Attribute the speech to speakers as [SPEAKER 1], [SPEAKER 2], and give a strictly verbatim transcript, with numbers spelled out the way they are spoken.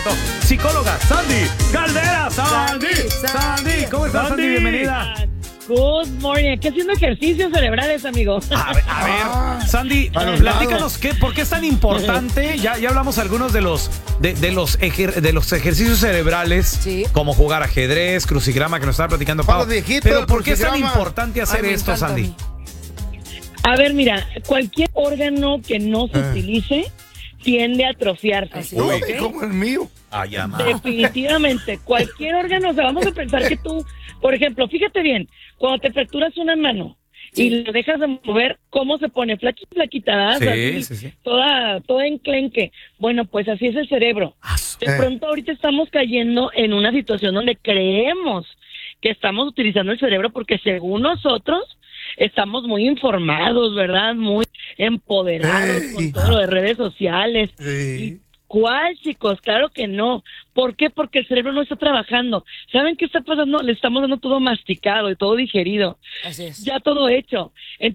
[SPEAKER 1] cierto. Psicóloga Sandy Caldera. Sandy, Sandy, Sandy. ¿Cómo estás, Sandy? Sandy? Bienvenida.
[SPEAKER 2] Good morning. ¿Qué haciendo ejercicios cerebrales, amigo?
[SPEAKER 1] A ver, a ver ah, Sandy, platícanos qué, por qué es tan importante. Ya, ya hablamos algunos de los de, de los ejer, de los ejercicios cerebrales, sí, como jugar ajedrez, crucigrama que nos estaba platicando Pau. Pero ¿por qué es tan importante hacer Ay, esto, Sandy?
[SPEAKER 2] A ver, mira, cualquier órgano que no se uh. utilice tiende a atrofiarse.
[SPEAKER 3] Así Uy, ¿okay? Como el mío.
[SPEAKER 1] Ay,
[SPEAKER 2] definitivamente, cualquier órgano, o sea, vamos a pensar que tú, por ejemplo, fíjate bien, cuando te fracturas una mano sí. y lo dejas de mover, ¿cómo se pone? Flaquita, flaquita,
[SPEAKER 1] sí,
[SPEAKER 2] así,
[SPEAKER 1] sí, sí.
[SPEAKER 2] toda, toda enclenque. Bueno, pues así es el cerebro. De pronto ahorita estamos cayendo en una situación donde creemos que estamos utilizando el cerebro porque según nosotros estamos muy informados, ¿verdad? Muy empoderados Ey. con todo lo de redes sociales. Ey. ¿Cuál, chicos? Claro que no. ¿Por qué? Porque el cerebro no está trabajando. ¿Saben qué está pasando? Le estamos dando todo masticado y todo digerido. Así es. Ya todo hecho.